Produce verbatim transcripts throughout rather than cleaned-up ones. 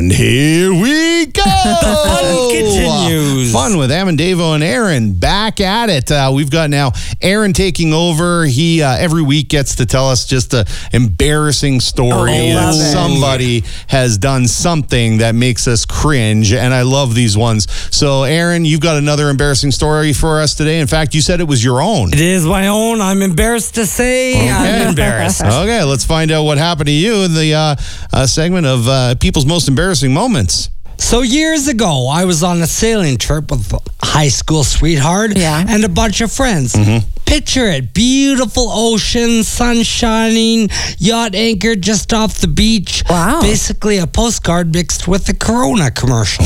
And here we go. The fun continues. Uh, fun with Amandavo and Aaron back at it. Uh, we've got now Aaron taking over. He uh, every week gets to tell us just an embarrassing story Oh, that love it. somebody has done something that makes us cringe. And I love these ones. So, Aaron, you've got another embarrassing story for us today. In fact, you said it was your own. It is my own. I'm embarrassed to say I'm embarrassed. Okay, let's find out what happened to you in the uh, uh, segment of uh, people's most embarrassing moments. So years ago, I was on a sailing trip with a high school sweetheart Yeah. and a bunch of friends. Picture it. Beautiful ocean, sun shining, yacht anchored just off the beach. Wow. Basically a postcard mixed with a Corona commercial.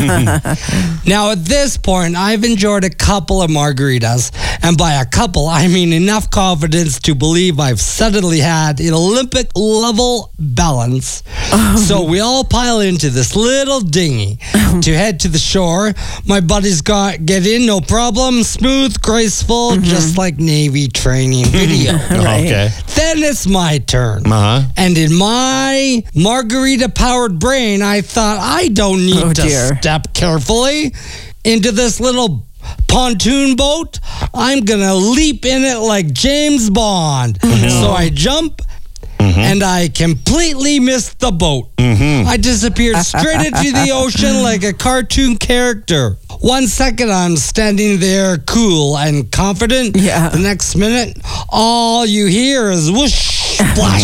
Now, at this point, I've enjoyed a couple of margaritas. And by a couple, I mean enough confidence to believe I've suddenly had an Olympic level balance. So we all pile into this little dinghy to head to the shore. My buddies got get in, no problem. Smooth, graceful, just like Navy training video. Right. Okay. Then it's my turn. Uh-huh. And in my margarita-powered brain, I thought, I don't need Oh, to dear. step carefully into this little pontoon boat. I'm going to leap in it like James Bond. So I jump, and I completely missed the boat. I disappeared straight into the ocean like a cartoon character. One second, I'm standing there cool and confident. Yeah. The next minute, all you hear is whoosh,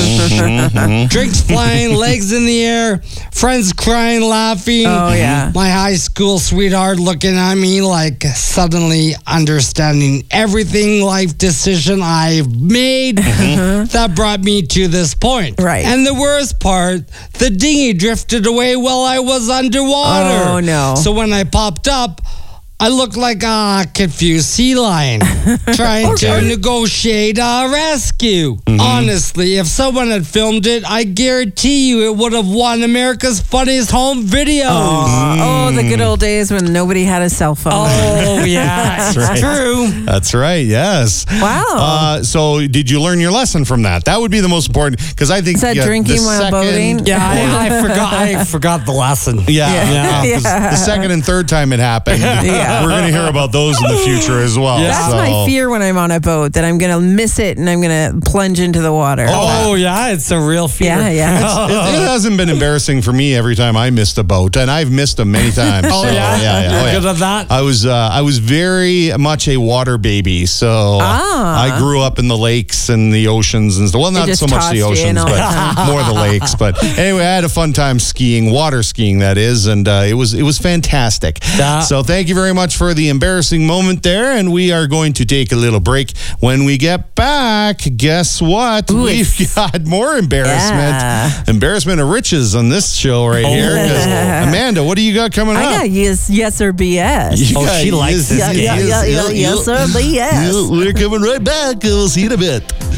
splash. Drinks flying, legs in the air, friends crying, laughing. Oh, yeah. My high school sweetheart looking at me like suddenly understanding everything life decision I've made that brought me to this point. Right. And the worst part, the dinghy drifted away while I was underwater. Oh, no. So when I popped up, I looked like a confused sea lion trying to negotiate a rescue. Honestly, if someone had filmed it, I guarantee you it would have won America's Funniest Home Videos. Oh, the good old days when nobody had a cell phone. Oh, yeah, it's right. true. That's right, yes. Wow. Uh, so did you learn your lesson from that? That would be the most important, because I think Is that yeah, drinking the while second- boating? Yeah, I, I forgot. I forgot the lesson. Yeah, Yeah. yeah. 'cause Yeah. The second and third time it happened, Yeah. we're going to hear about those in the future as well. That's so. my fear when I'm on a boat, that I'm going to miss it and I'm going to plunge into the water. Oh, yeah, it's a real fear. Yeah, yeah. It, it hasn't been embarrassing for me every time I missed a boat, and I've missed them many times. Oh, so, yeah? yeah, yeah. You're Oh, yeah. good at that? I was, uh, I was very much a water baby, so Ah. I grew up in the lakes and the oceans and stuff. Well, not just so much tossed the you in oceans, all the but more the lakes. But anyway, I had a fun time skiing, water skiing, that is, and uh, it was it was fantastic. Yeah. So thank you very much for the embarrassing moment there, and we are going to take a little break. When we get back, guess what? Ooh, We've it's- got more embarrassment, Yeah. embarrassment of riches on this show right here. 'Cause, Amanda, what do you got coming I up? got yes, yes or B S. You Oh, got- she likes yes, this Yeah, game. yeah, yes, yeah, yeah, yeah, yes or B S. yeah, we're coming right back. We'll see you in a bit.